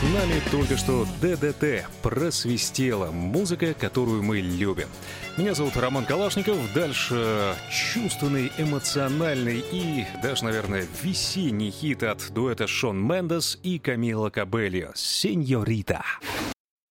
нами только что ДДТ просвистела. Музыка, которую мы любим. Меня зовут Роман Калашников. Дальше чувственный, эмоциональный и даже, наверное, весенний хит от дуэта Шон Мендес и Камила Кабельо «Сеньорита».